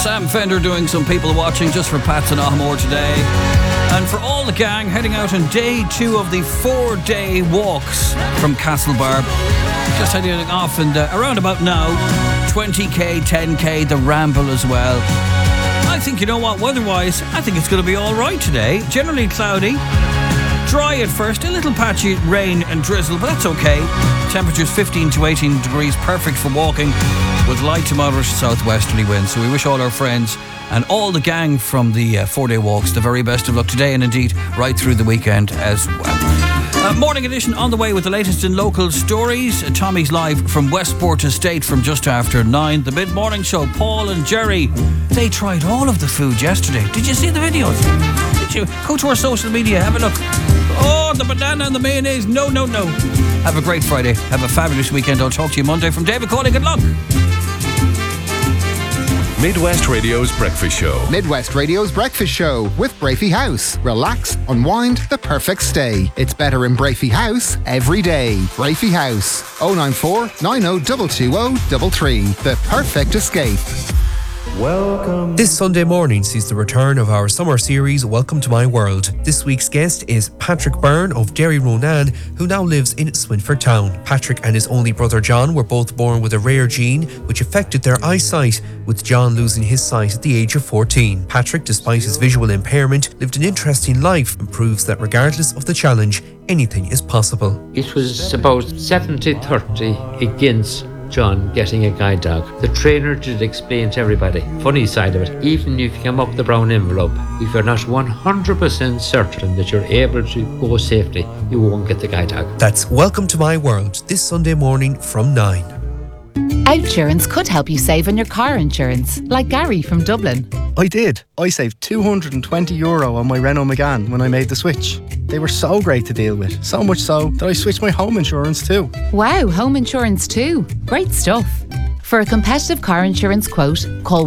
Sam Fender doing some people watching just for Pats and Ahamore today. And for all the gang heading out on day 2 of the 4-day walks from Castlebar. Just heading off and around about now, 20k, 10k, the Ramble as well. I think, you know what, weather-wise, I think it's going to be all right today. Generally cloudy, dry at first, a little patchy rain and drizzle, but that's okay. Temperatures 15 to 18 degrees, perfect for walking, with light to moderate southwesterly winds. So we wish all our friends and all the gang from the 4-day walks the very best of luck today, and indeed right through the weekend as well. Morning edition on the way with the latest in local stories. Tommy's live from Westport Estate from just after 9. The mid-morning show, Paul and Jerry, they tried all of the food yesterday. Did you see the videos? Did you? Go to our social media, have a look. Oh, the banana and the mayonnaise. No. Have a great Friday. Have a fabulous weekend. I'll talk to you Monday. From David Cawley, good luck. Midwest Radio's Breakfast Show. Midwest Radio's Breakfast Show with Brafey House. Relax, unwind, the perfect stay. It's better in Brafey House every day. Brafey House, 094 90 The perfect escape. Welcome. This Sunday morning sees the return of our summer series, Welcome to My World. This week's guest is Patrick Byrne of Derry Ronan, who now lives in Swinford Town. Patrick and his only brother John were both born with a rare gene which affected their eyesight, with John losing his sight at the age of 14. Patrick, despite his visual impairment, lived an interesting life and proves that regardless of the challenge, anything is possible. It was about 70-30 against John getting a guide dog. The trainer did explain to everybody, funny side of it, even if you come up the brown envelope, if you're not 100% certain that you're able to go safely, you won't get the guide dog. That's Welcome to My World, this Sunday morning from 9. Outsurance could help you save on your car insurance, like Gary from Dublin. I did. I saved €220 on my Renault Megane when I made the switch. They were so great to deal with, so much so that I switched my home insurance too. Wow, home insurance too. Great stuff. For a competitive car insurance quote, call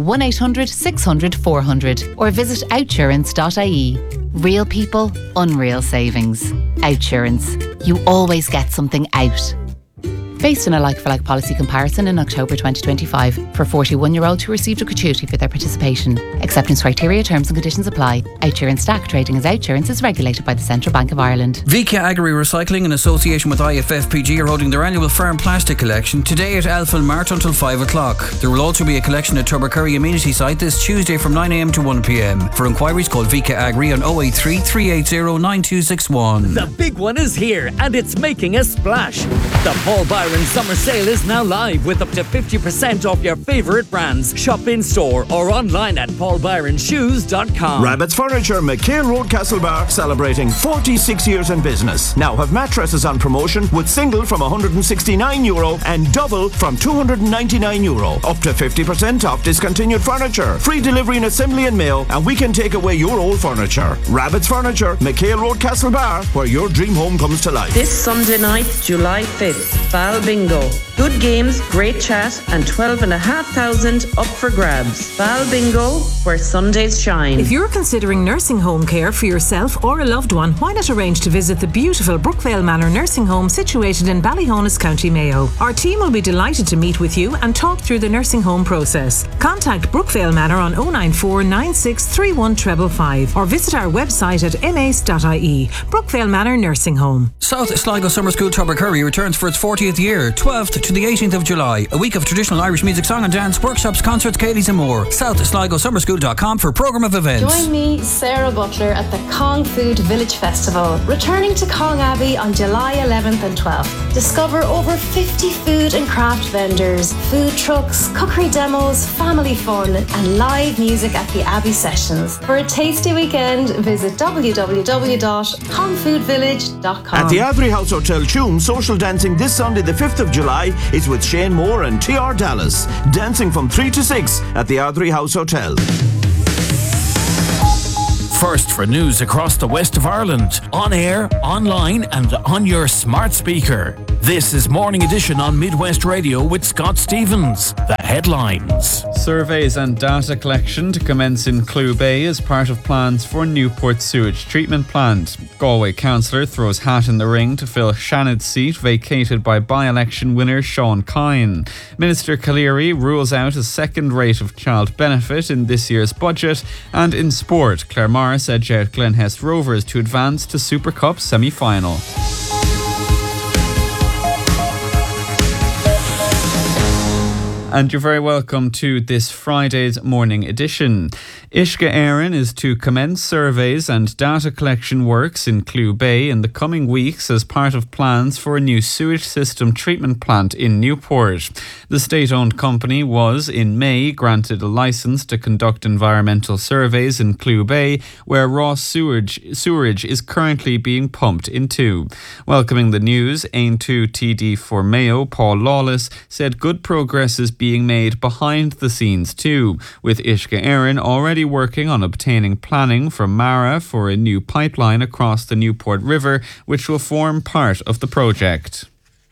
1-800-600-400 or visit outsurance.ie. Real people, unreal savings. Outsurance. You always get something out. Based on a like-for-like policy comparison in October 2025 for 41-year-olds who received a gratuity for their participation. Acceptance criteria, terms and conditions apply. Outsurance Stack trading as Outsurance is regulated by the Central Bank of Ireland. VK Agri Recycling in association with IFFPG are holding their annual farm plastic collection today at Elfin Mart until 5 o'clock. There will also be a collection at Tubbercurry Amenity Site this Tuesday from 9am to 1pm. For inquiries, call VK Agri on 083 380 9261. The big one is here and it's making a splash. The Paul Byron Summer Sale is now live with up to 50% off your favourite brands. Shop in store or online at paulbyronshoes.com. Rabbit's Furniture, McHale Road, Castlebar, celebrating 46 years in business. Now have mattresses on promotion with single from €169 and double from €299. Up to 50% off discontinued furniture. Free delivery and assembly and mail, and we can take away your old furniture. Rabbit's Furniture, McHale Road, Castlebar, where your dream home comes to life. This Sunday night, July 5th, Bal Bingo. Good games, great chat, and 12,500 up for grabs. Bal Bingo, where Sundays shine. If you're considering nursing home care for yourself or a loved one, why not arrange to visit the beautiful Brookvale Manor nursing home situated in Ballyhonus, County Mayo. Our team will be delighted to meet with you and talk through the nursing home process. Contact Brookvale Manor on 094 96 31 555 or visit our website at mace.ie. Brookvale Manor Nursing Home. South Sligo Summer School Tubbercurry returns for its 40th year, 12th to the 18th of July. A week of traditional Irish music, song and dance, workshops, concerts, Katie's and more. SouthSligoSummerSchool.com for programme of events. Join me, Sarah Butler, at the Cong Food Village Festival, returning to Cong Abbey on July 11th and 12th. Discover over 50 food and craft vendors, food trucks, cookery demos, family fun and live music at the Abbey Sessions. For a tasty weekend, visit www.congfoodvillage.com. At the Adri House Hotel Tuam, social dancing this Sunday the 5th of July is with Shane Moore and TR Dallas. Dancing from 3 to 6 at the Adri House Hotel. First for news across the west of Ireland. On air, online and on your smart speaker. This is Morning Edition on Midwest Radio with Scott Stevens. The headlines. Surveys and data collection to commence in Clew Bay as part of plans for Newport sewage treatment plant. Galway councillor throws hat in the ring to fill Shanid's seat vacated by by-election winner Sean Kine. Minister Calleary rules out a second rate of child benefit in this year's budget. And in sport, Claire Morris edged out Glenhest Rovers to advance to Super Cup semi-final. And you're very welcome to this Friday's morning edition. Uisce Éireann is to commence surveys and data collection works in Clew Bay in the coming weeks as part of plans for a new sewage system treatment plant in Newport. The state-owned company was, in May, granted a licence to conduct environmental surveys in Clew Bay, where raw sewerage is currently being pumped into. Welcoming the news, Aontú TD for Mayo, Paul Lawless, said good progress is being made behind the scenes too, with Uisce Éireann already working on obtaining planning from Mara for a new pipeline across the Newport River, which will form part of the project.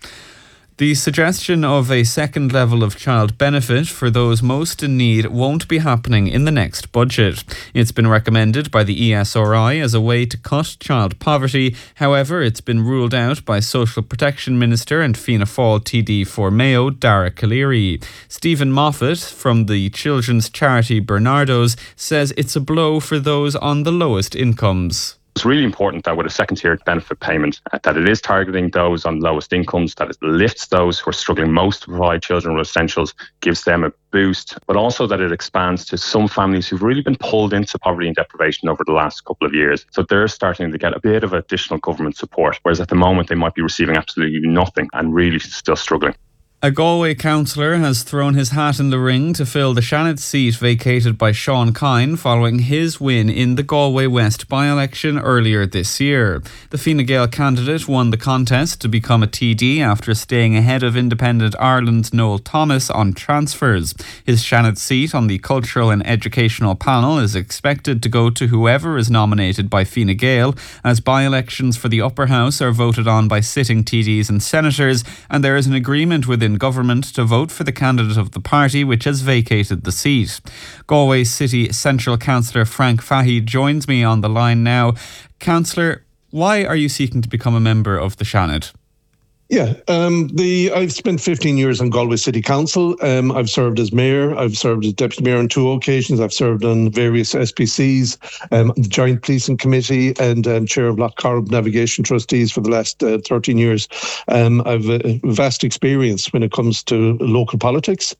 The suggestion of a second level of child benefit for those most in need won't be happening in the next budget. It's been recommended by the ESRI as a way to cut child poverty. However, it's been ruled out by Social Protection Minister and Fianna Fáil TD for Mayo, Dara Calleary. Stephen Moffat from the children's charity Bernardo's says it's a blow for those on the lowest incomes. It's really important that with a second-tier benefit payment, that it is targeting those on lowest incomes, that it lifts those who are struggling most to provide children with essentials, gives them a boost, but also that it expands to some families who've really been pulled into poverty and deprivation over the last couple of years. So they're starting to get a bit of additional government support, whereas at the moment they might be receiving absolutely nothing and really still struggling. A Galway councillor has thrown his hat in the ring to fill the Shanid seat vacated by Sean Kine following his win in the Galway West by-election earlier this year. The Fine Gael candidate won the contest to become a TD after staying ahead of Independent Ireland's Noel Thomas on transfers. His Shanid seat on the Cultural and Educational panel is expected to go to whoever is nominated by Fine Gael, as by-elections for the upper house are voted on by sitting TDs and senators, and there is an agreement within government to vote for the candidate of the party which has vacated the seat. Galway City Central Councillor Frank Fahy joins me on the line now. Councillor, why are you seeking to become a member of the Shanid? Yeah, I've spent 15 years on Galway City Council. I've served as mayor. I've served as deputy mayor on 2 occasions. I've served on various SPCs, the Joint Policing Committee, and chair of Loch Corrib Navigation Trustees for the last 13 years. I've a vast experience when it comes to local politics.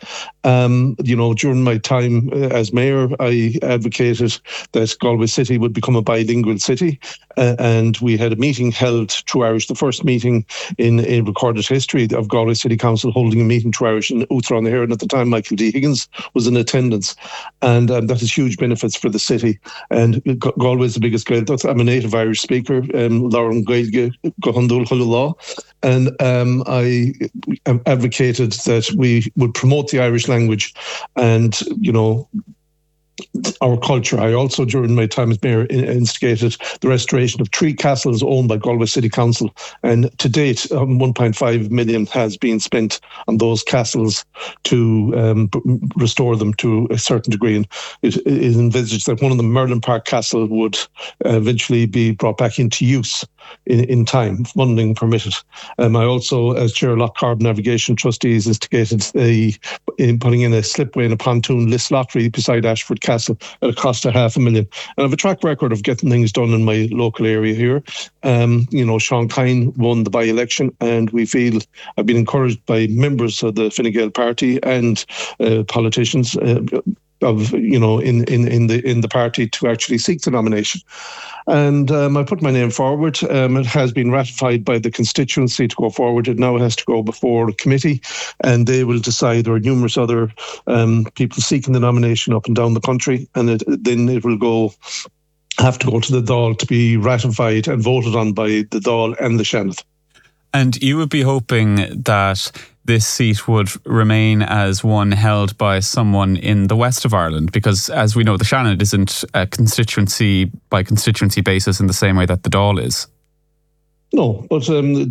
During my time as mayor, I advocated that Galway City would become a bilingual city, and we had a meeting held True Irish, the first meeting in recorded history of Galway City Council holding a meeting True Irish in Oughter-on-the-Heron, and at the time Michael D. Higgins was in attendance, and that has huge benefits for the city. And Galway is the biggest Gaeltacht. I'm a native Irish speaker, Lauren Gaeilge Gohundul Hululaw, and I advocated that we would promote the Irish language and, our culture. I also, during my time as mayor, instigated the restoration of 3 castles owned by Galway City Council, and to date 1.5 million has been spent on those castles to restore them to a certain degree, and it is envisaged that one of them, Merlin Park Castle, would eventually be brought back into use in time, funding permitted. I also, as chair of Loch Corrib Navigation Trustees, instigated putting in a slipway and a pontoon list lottery beside Ashford Castle at a cost of $500,000. And I have a track record of getting things done in my local area here. Sean Kine won the by-election, and we feel I've been encouraged by members of the Fine Gael party and politicians in the party to actually seek the nomination. And I put my name forward. It has been ratified by the constituency to go forward. It now has to go before a committee, and they will decide. There are numerous other people seeking the nomination up and down the country, and then it will have to go to the Dáil to be ratified and voted on by the Dáil and the Shanid. And you would be hoping that this seat would remain as one held by someone in the west of Ireland, because as we know, the Shanid isn't a constituency by constituency basis in the same way that the Dáil is. No, but in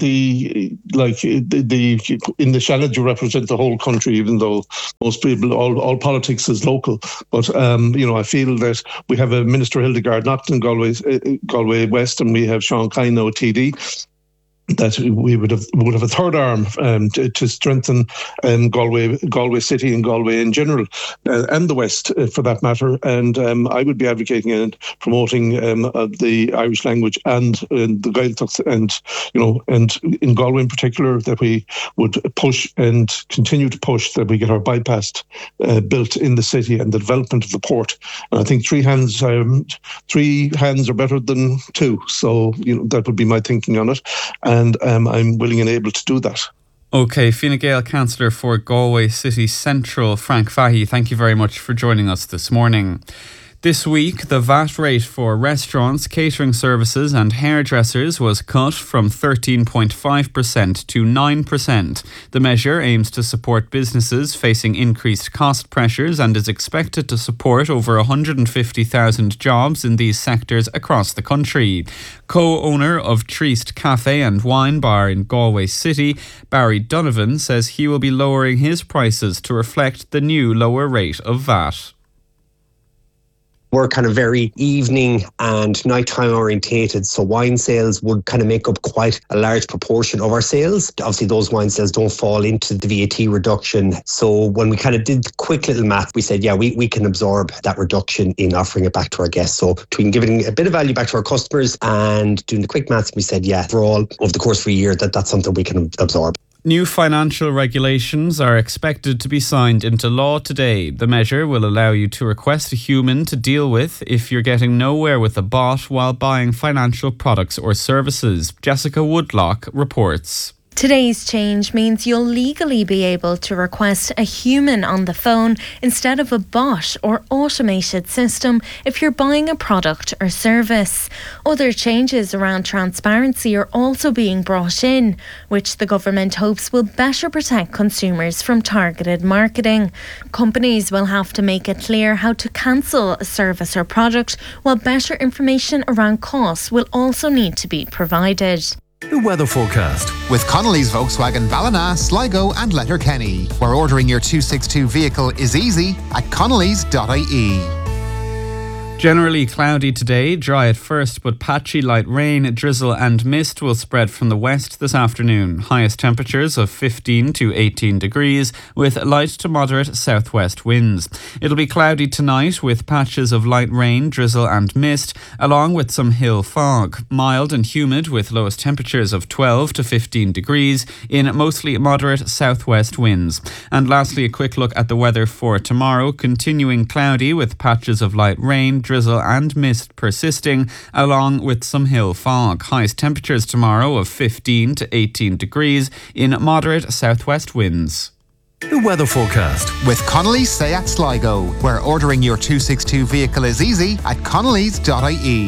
the Shannon you represent the whole country, even though most people, all politics is local. But I feel that we have a Minister Hildegard Naughton, Galway West, and we have Sean Kyno, TD. That we would have a third arm to strengthen Galway City and Galway in general, and the West for that matter. And I would be advocating and promoting the Irish language and the Gaeltacht, and in Galway in particular, that we would push and continue to push that we get our bypass built in the city and the development of the port. And I think three hands are better than two. So that would be my thinking on it. And I'm willing and able to do that. OK, Fine Gael Councillor for Galway City Central, Frank Fahey, thank you very much for joining us this morning. This week, the VAT rate for restaurants, catering services and hairdressers was cut from 13.5% to 9%. The measure aims to support businesses facing increased cost pressures and is expected to support over 150,000 jobs in these sectors across the country. Co-owner of Tríst Cafe and Wine Bar in Galway City, Barry Donovan, says he will be lowering his prices to reflect the new lower rate of VAT. We're kind of very evening and nighttime orientated, so wine sales would kind of make up quite a large proportion of our sales. Obviously, those wine sales don't fall into the VAT reduction. So when we kind of did the quick little math, we said, we can absorb that reduction in offering it back to our guests. So between giving a bit of value back to our customers and doing the quick maths, we said, for all over the course of a year, that's something we can absorb. New financial regulations are expected to be signed into law today. The measure will allow you to request a human to deal with if you're getting nowhere with a bot while buying financial products or services. Jessica Woodlock reports. Today's change means you'll legally be able to request a human on the phone instead of a bot or automated system if you're buying a product or service. Other changes around transparency are also being brought in, which the government hopes will better protect consumers from targeted marketing. Companies will have to make it clear how to cancel a service or product, while better information around costs will also need to be provided. The weather forecast with Connolly's Volkswagen Ballina, Sligo and Letterkenny, where ordering your 262 vehicle is easy at connolly's.ie. Generally cloudy today, dry at first, but patchy light rain, drizzle and mist will spread from the west this afternoon. Highest temperatures of 15 to 18 degrees with light to moderate southwest winds. It'll be cloudy tonight with patches of light rain, drizzle and mist, along with some hill fog. Mild and humid with lowest temperatures of 12 to 15 degrees in mostly moderate southwest winds. And lastly, a quick look at the weather for tomorrow. Continuing cloudy with patches of light rain, drizzle and mist persisting, along with some hill fog. Highest temperatures tomorrow of 15 to 18 degrees in moderate southwest winds. The weather forecast with Connolly's Seat Sligo, where ordering your 262 vehicle is easy at connolly's.ie.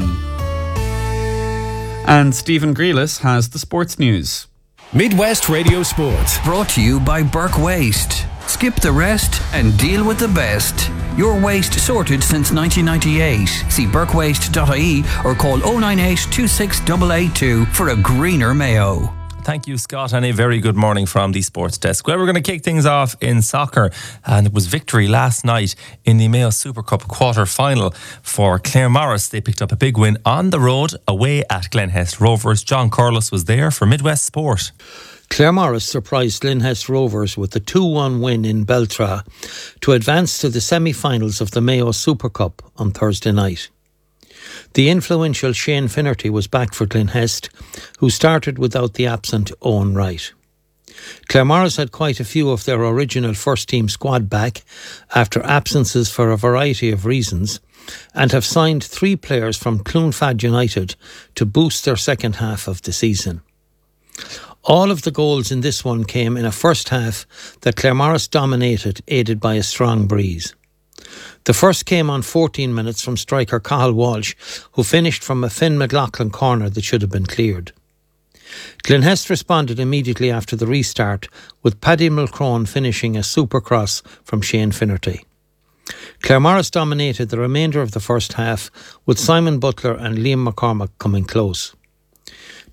And Stephen Grealis has the sports news. Midwest Radio Sport. Brought to you by Burke Waste. Skip the rest and deal with the best. Your waste sorted since 1998. See burkewaste.ie or call 098 26882 for a greener Mayo. Thank you, Scott, and a very good morning from the Sports Desk. Well, we're going to kick things off in soccer, and it was victory last night in the Mayo Super Cup quarter-final for Claremorris. They picked up a big win on the road away at Glenhest Rovers. John Corliss was there for Midwest Sport. Claremorris surprised Glenhest Rovers with a 2-1 win in Beltra to advance to the semi-finals of the Mayo Super Cup on Thursday night. The influential Shane Finnerty was back for Glenhest, who started without the absent Owen Wright. Claremorris had quite a few of their original first-team squad back after absences for a variety of reasons, and have signed 3 players from Clonfad United to boost their second half of the season. All of the goals in this one came in a first half that Claremorris dominated, aided by a strong breeze. The first came on 14 minutes from striker Cathal Walsh, who finished from a Finn McLaughlin corner that should have been cleared. Glenhest responded immediately after the restart, with Paddy Mulcrone finishing a supercross from Shane Finnerty. Claremorris dominated the remainder of the first half, with Simon Butler and Liam McCormack coming close.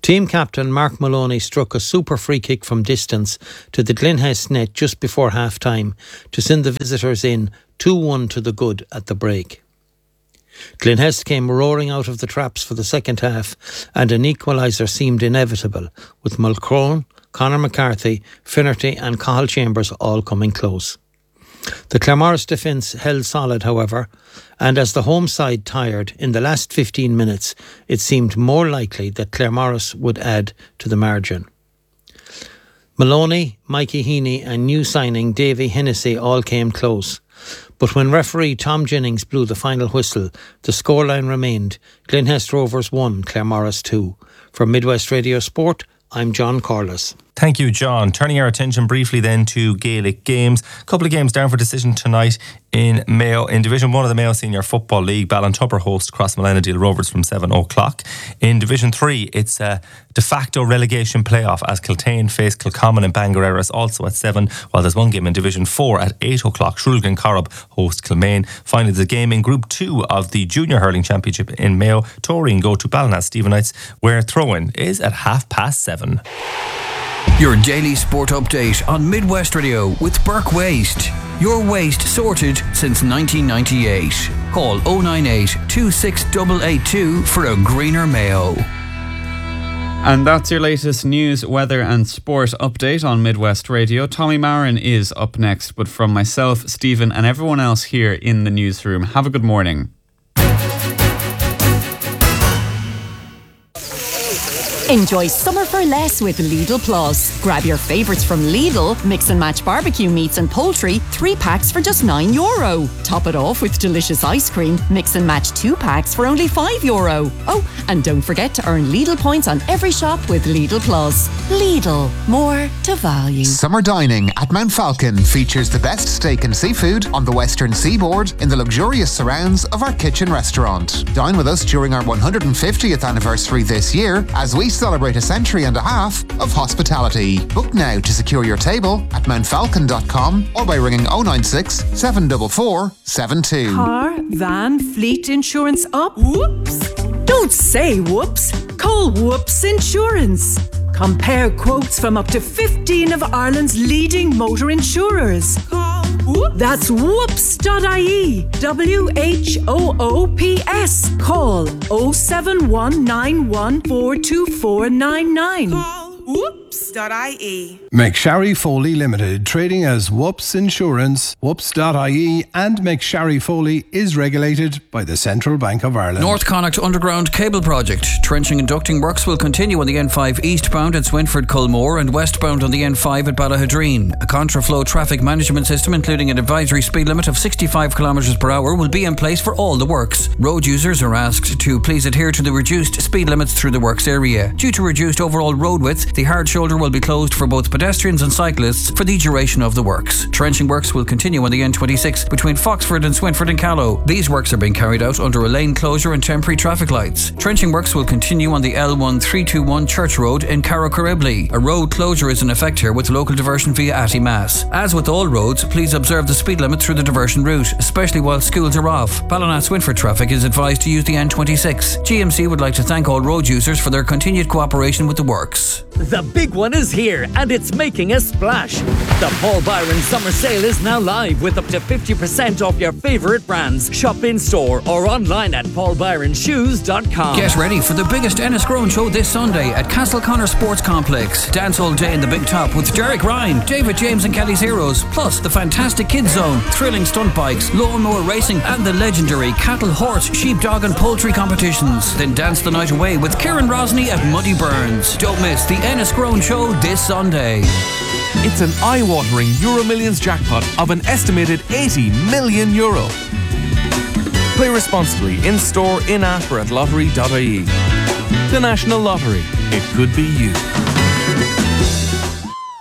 Team captain Mark Maloney struck a super free kick from distance to the Glenhest net just before half-time to send the visitors in 2-1 to the good at the break. Glenhest came roaring out of the traps for the second half and an equaliser seemed inevitable, with Mulcrone, Conor McCarthy, Finnerty and Cathal Chambers all coming close. The Claremorris defence held solid, however, and as the home side tired in the last 15 minutes, it seemed more likely that Claremorris would add to the margin. Maloney, Mikey Heaney and new signing Davy Hennessy all came close. But when referee Tom Jennings blew the final whistle, the scoreline remained Glenhest Rovers 1, Claremorris 2. For Midwest Radio Sport, I'm John Corliss. Thank you, John. Turning our attention briefly then to Gaelic games. A couple of games down for decision tonight in Mayo. In Division 1 of the Mayo Senior Football League, Ballintubber hosts Crossmolina Rovers from 7 o'clock. In Division 3, it's a de facto relegation playoff as Kiltane face Kilcommon and Bangareras also at 7, while there's one game in Division 4 at 8 o'clock. Shrulgan Corrib host Kilmaine. Finally, the game in Group 2 of the Junior Hurling Championship in Mayo. Toreen go to Ballina Stephenites, where throw-in is at 7:30. Your daily sport update on Midwest Radio with Burke Waste. Your waste sorted since 1998. Call 098 26882 for a greener Mayo. And that's your latest news, weather and sport update on Midwest Radio. Tommy Marin is up next, but from myself, Stephen and everyone else here in the newsroom, have a good morning. Enjoy summer for less with Lidl Plus. Grab your favourites from Lidl, mix and match barbecue meats and poultry, 3 packs for just €9. Top it off with delicious ice cream, mix and match 2 packs for only €5. Oh, and don't forget to earn Lidl points on every shop with Lidl Plus. Lidl, more to value. Summer dining at Mount Falcon features the best steak and seafood on the western seaboard in the luxurious surrounds of our kitchen restaurant. Dine with us during our 150th anniversary this year as we celebrate a century and a half of hospitality. Book now to secure your table at mountfalcon.com or by ringing 096 744 72. Car, van, fleet insurance up? Whoops! Don't say whoops. Call Whoops Insurance. Compare quotes from up to 15 of Ireland's leading motor insurers. Call Whoops. That's whoops.ie. WHOOPS. Call 07191422499. Call whoops.ie. McSharry Foley Limited, trading as Whoops Insurance, whoops.ie, and McSharry Foley is regulated by the Central Bank of Ireland. North Connacht Underground Cable Project. Trenching and ducting works will continue on the N5 eastbound at Swinford Culmore and westbound on the N5 at Ballahadreen. A contraflow traffic management system, including an advisory speed limit of 65 km per hour, will be in place for all the works. Road users are asked to please adhere to the reduced speed limits through the works area. Due to reduced overall road width, the hard shoulder will be closed for both pedestrians and cyclists for the duration of the works. Trenching works will continue on the N26 between Foxford and Swinford and Callow. These works are being carried out under a lane closure and temporary traffic lights. Trenching works will continue on the L1321 Church Road in Carrocaribley. A road closure is in effect here with local diversion via Atty Mass. As with all roads, please observe the speed limit through the diversion route, especially while schools are off. Ballina-Swinford traffic is advised to use the N26. GMC would like to thank all road users for their continued cooperation with the works. The big one is here and it's making a splash. The Paul Byron Summer Sale is now live with up to 50% off your favourite brands. Shop in store or online at paulbyronshoes.com. Get ready for the biggest Enniscrone show this Sunday at Castleconnor Sports Complex. Dance all day in the Big Top with Derek Ryan, David James and Kelly's Heroes, plus the fantastic Kids Zone, thrilling stunt bikes, lawnmower racing and the legendary cattle, horse, sheepdog and poultry competitions. Then dance the night away with Kieran Rosny at Muddy Burns. Don't miss the Enniscrone show this Sunday. It's an eye-watering Euro Millions jackpot of an estimated €80 million. Play responsibly in-store, in-app or at lottery.ie. The National Lottery. It could be you.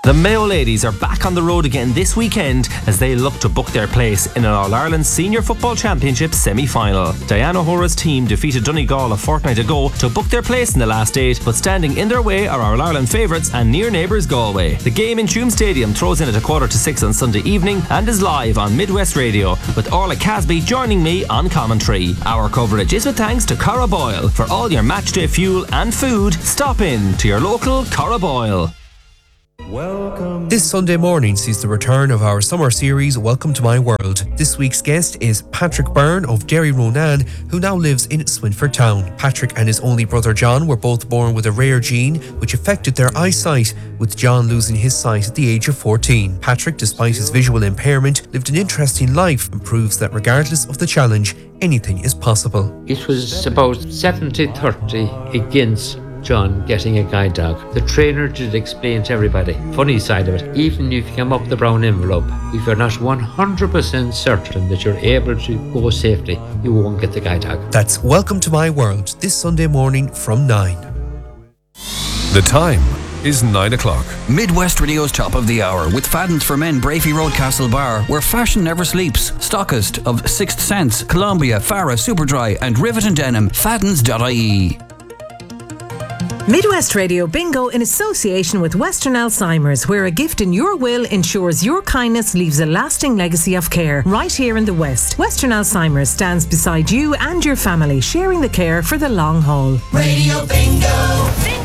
The Mayo ladies are back on the road again this weekend as they look to book their place in an All-Ireland Senior Football Championship semi-final. Diana O'Hora's team defeated Donegal a fortnight ago to book their place in the last 8, but standing in their way are All-Ireland favourites and near neighbours Galway. The game in Tuam Stadium throws in at 6:15 on Sunday evening and is live on Midwest Radio, with Orla Casby joining me on commentary. Our coverage is with thanks to Cara Boyle. For all your matchday fuel and food, stop in to your local Cara Boyle. This Sunday morning sees the return of our summer series Welcome to My World. This week's guest is Patrick Byrne of Derry Ronan, who now lives in Swinford Town. Patrick and his only brother John were both born with a rare gene which affected their eyesight, with John losing his sight at the age of 14. Patrick, despite his visual impairment, lived an interesting life and proves that regardless of the challenge, anything is possible. It was about 70-30 against John getting a guide dog. The trainer did explain to everybody, funny side of it, even if you come up the brown envelope, if you're not 100% certain that you're able to go safely, you won't get the guide dog. That's Welcome to My World, this Sunday morning from 9. The time is 9 o'clock. Midwest Radio's Top of the Hour with Fadden's for Men, Brafey Road, Castlebar, where fashion never sleeps. Stockist of Sixth Sense, Columbia, Farah, Superdry and Rivet and Denim. Faddens.ie. Midwest Radio Bingo in association with Western Alzheimer's, where a gift in your will ensures your kindness leaves a lasting legacy of care. Right here in the West, Western Alzheimer's stands beside you and your family, sharing the care for the long haul. Radio Bingo!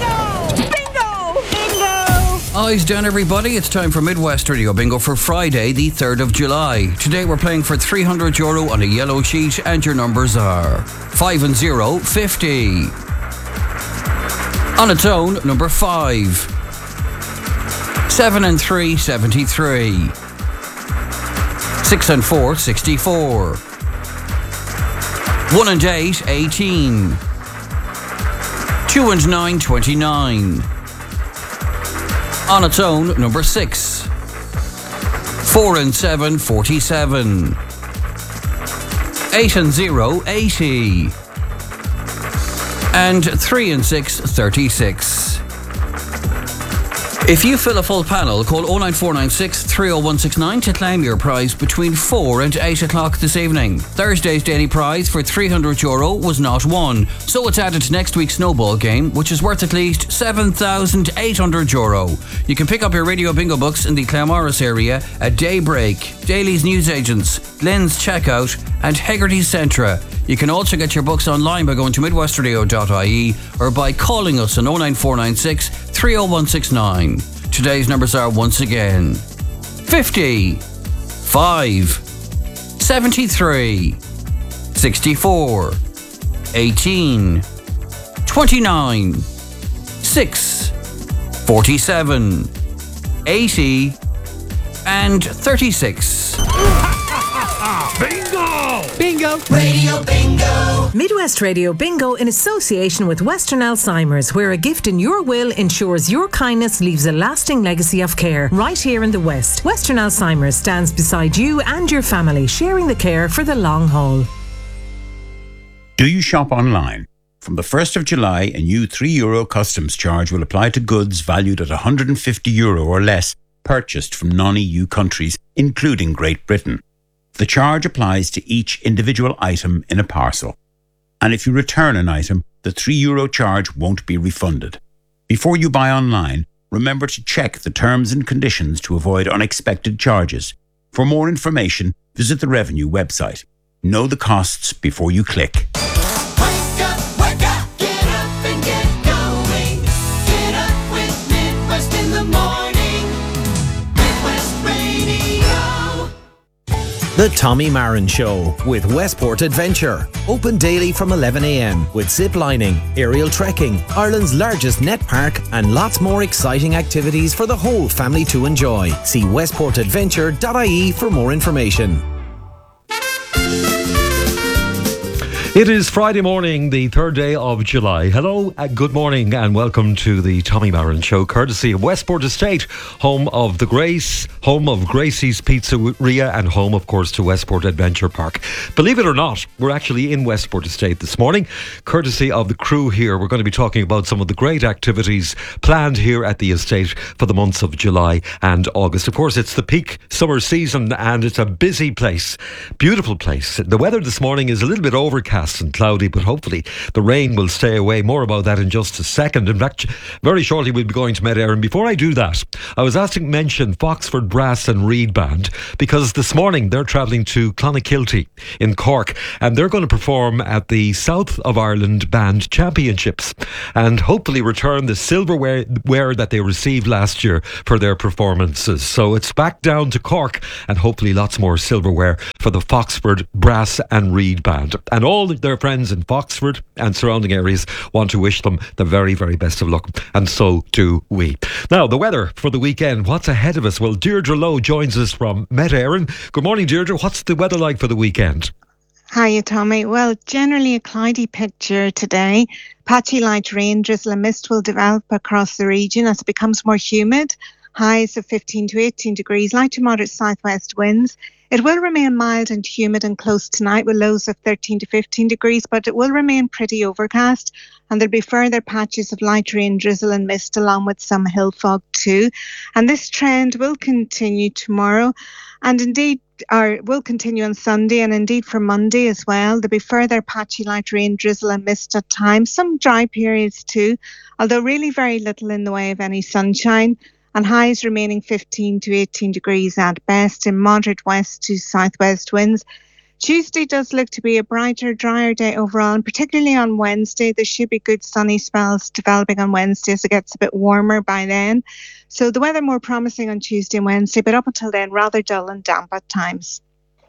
Eyes down, everybody. It's time for Midwest Radio Bingo for Friday, the 3rd of July. Today we're playing for €300 on a yellow sheet, and your numbers are 5 and 0, 50. On its own, number 5. 7 and 3, 73. 6 and 4, 64. 1 and 8, 18. 2 and 9, 29. On its own, number 6. 4 and 7, 47. 8 and 0, 80. And 3 and 6, 36. If you fill a full panel, call 09496 30169 to claim your prize between 4 and 8 o'clock this evening. Thursday's daily prize for €300 was not won, so it's added to next week's snowball game, which is worth at least €7,800. You can pick up your Radio Bingo books in the Claremorris area at Daybreak, Daly's Newsagents, Lynn's Checkout and Hegarty's Centra. You can also get your books online by going to midwestradio.ie or by calling us on 09496 30169. Today's numbers are once again 50, 5, 73, 64, 18, 29, 6, 47, 80 and 36. Bingo! Bingo! Radio Bingo! Midwest Radio Bingo in association with Western Alzheimer's, where a gift in your will ensures your kindness leaves a lasting legacy of care. Right here in the West, Western Alzheimer's stands beside you and your family, sharing the care for the long haul. Do you shop online? From the 1st of July, a new €3 customs charge will apply to goods valued at €150 or less purchased from non-EU countries, including Great Britain. The charge applies to each individual item in a parcel. And if you return an item, the €3 charge won't be refunded. Before you buy online, remember to check the terms and conditions to avoid unexpected charges. For more information, visit the Revenue website. Know the costs before you click. Wake up, get up and get going. Get up with Midwest in the morning. Midwest Radio. The Tommy Marin Show with Westport Adventure. Open daily from 11 a.m. with zip lining, aerial trekking, Ireland's largest net park, and lots more exciting activities for the whole family to enjoy. See westportadventure.ie for more information. It is Friday morning, the 3rd day of July. Hello, good morning and welcome to the Tommy Marin Show, courtesy of Westport Estate, home of the Grace, home of Gracie's Pizzeria and home, of course, to Westport Adventure Park. Believe it or not, we're actually in Westport Estate this morning, courtesy of the crew here. We're going to be talking about some of the great activities planned here at the estate for the months of July and August. Of course, it's the peak summer season and it's a busy place, beautiful place. The weather this morning is a little bit overcast and cloudy, but hopefully the rain will stay away. More about that in just a second. In fact, very shortly we'll be going to Met Éireann. Before I do that, I was asked to mention Foxford Brass and Reed Band, because this morning they're travelling to Clonakilty in Cork and they're going to perform at the South of Ireland Band Championships and hopefully return the silverware that they received last year for their performances. So it's back down to Cork and hopefully lots more silverware for the Foxford Brass and Reed Band. And all their friends in Foxford and surrounding areas want to wish them the very, very best of luck, and so do we. Now, the weather for the weekend, what's ahead of us? Well, Deirdre Lowe joins us from Met Éireann. Good morning, Deirdre. What's the weather like for the weekend? Hiya, Tommy. Well, generally a cloudy picture today. Patchy light rain, drizzle and mist will develop across the region as it becomes more humid. Highs of 15 to 18 degrees, light to moderate southwest winds. It will remain mild and humid and close tonight with lows of 13 to 15 degrees, but it will remain pretty overcast and there'll be further patches of light rain, drizzle and mist along with some hill fog too. And this trend will continue tomorrow and indeed will continue on Sunday and indeed for Monday as well. There'll be further patchy light rain, drizzle and mist at times, some dry periods too, although really very little in the way of any sunshine. And highs remaining 15 to 18 degrees at best in moderate west to southwest winds. Tuesday does look to be a brighter, drier day overall, and particularly on Wednesday. There should be good sunny spells developing on Wednesday as it gets a bit warmer by then. So the weather more promising on Tuesday and Wednesday, but up until then rather dull and damp at times.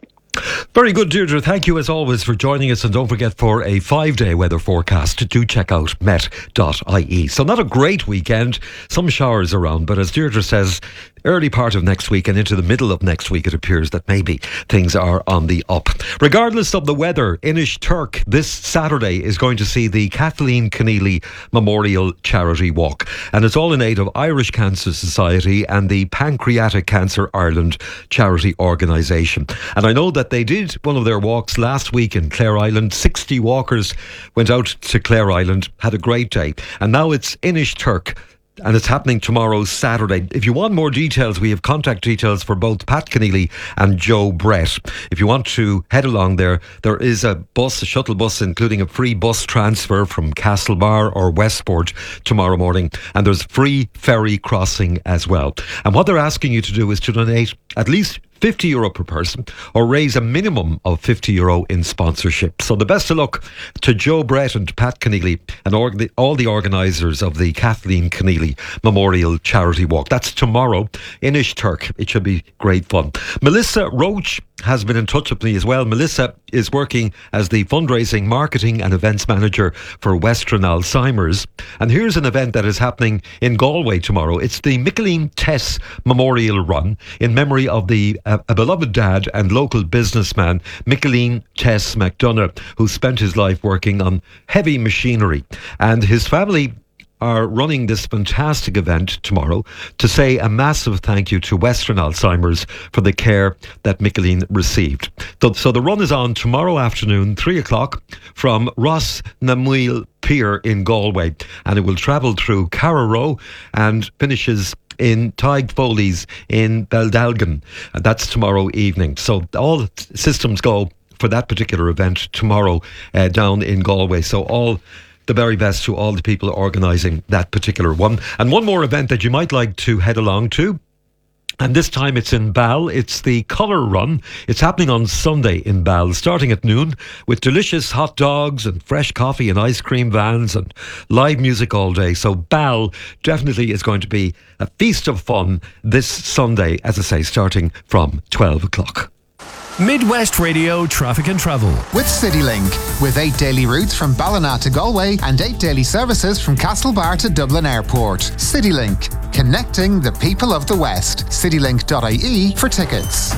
Very good, Deirdre. Thank you as always for joining us, and don't forget, for a 5-day weather forecast, do check out met.ie. So not a great weekend, some showers around, but as Deirdre says, early part of next week and into the middle of next week, it appears that maybe things are on the up. Regardless of the weather, Inishturk this Saturday is going to see the Kathleen Keneally Memorial Charity Walk, and it's all in aid of Irish Cancer Society and the Pancreatic Cancer Ireland charity organisation. And I know that they did one of their walks last week in Clare Island. 60 walkers went out to Clare Island, had a great day, and now it's Inishturk. And it's happening tomorrow, Saturday. If you want more details, we have contact details for both Pat Keneally and Joe Brett. If you want to head along there, there is a bus, a shuttle bus, including a free bus transfer from Castlebar or Westport tomorrow morning. And there's free ferry crossing as well. And what they're asking you to do is to donate at least €50 per person or raise a minimum of €50 in sponsorship. So the best of luck to Joe Brett and Pat Keneally and all the organisers of the Kathleen Keneally Memorial Charity Walk. That's tomorrow in Inishturk. It should be great fun. Melissa Roach has been in touch with me as well. Melissa is working as the fundraising, marketing and events manager for Western Alzheimer's. And here's an event that is happening in Galway tomorrow. It's the Micheline Tess Memorial Run in memory of a beloved dad and local businessman, Micheline Tess McDonough, who spent his life working on heavy machinery. And his family are running this fantastic event tomorrow to say a massive thank you to Western Alzheimer's for the care that Micheline received. So the run is on tomorrow afternoon, 3 o'clock, from Ross Namuil Pier in Galway, and it will travel through Carrow and finishes in Tig Foley's in Beldalgan, and that's tomorrow evening. So all systems go for that particular event tomorrow down in Galway. So all the very best to all the people organising that particular one. And one more event that you might like to head along to, and this time it's in Ball. It's the Colour Run. It's happening on Sunday in Ball, starting at noon, with delicious hot dogs and fresh coffee and ice cream vans and live music all day. So Ball definitely is going to be a feast of fun this Sunday, as I say, starting from 12 o'clock. Midwest Radio Traffic and Travel with CityLink. With 8 daily routes from Ballina to Galway and 8 daily services from Castlebar to Dublin Airport. CityLink, connecting the people of the West. CityLink.ie for tickets.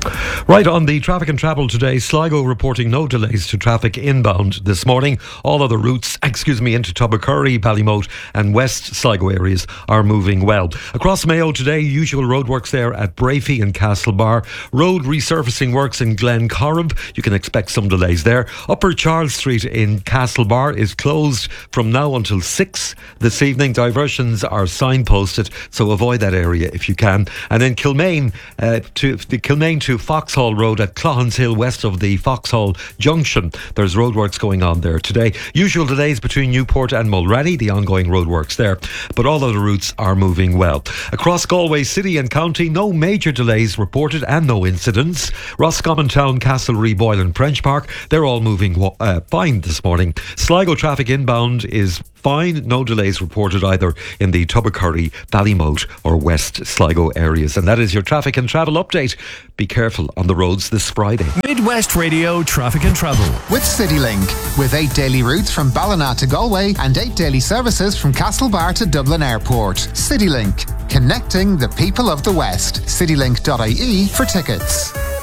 Right, on the traffic and travel today, Sligo reporting no delays to traffic inbound this morning. All other routes, into Tubbercurry, Ballymote and West Sligo areas are moving well. Across Mayo today, usual roadworks there at Brafey and Castlebar. Road resurfacing works in Glencorrib. You can expect some delays there. Upper Charles Street in Castlebar is closed from now until 6 this evening. Diversions are signposted, so avoid that area if you can. And in Kilmaine, to Foxhall Road at Clohans Hill, west of the Foxhall Junction. There's roadworks going on there today. Usual delays between Newport and Mulranny, the ongoing roadworks there. But all other routes are moving well. Across Galway City and County, no major delays reported and no incidents. Roscommon Town, Castlereagh, Boyle and French Park, they're all moving fine this morning. Sligo traffic inbound is fine. No delays reported either in the Tubbercurry, Ballymote or West Sligo areas. And that is your traffic and travel update. Be careful on the roads this Friday. Midwest Radio Traffic and Travel. With CityLink. With 8 daily routes from Ballina to Galway and 8 daily services from Castlebar to Dublin Airport. CityLink. Connecting the people of the West. CityLink.ie for tickets.